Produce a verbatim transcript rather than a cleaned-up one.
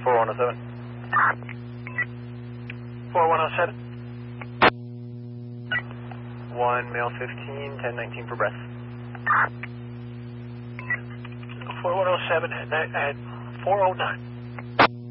one oh seven. four one oh seven. one male fifteen, ten nineteen for breath. four one oh seven at, at four oh nine.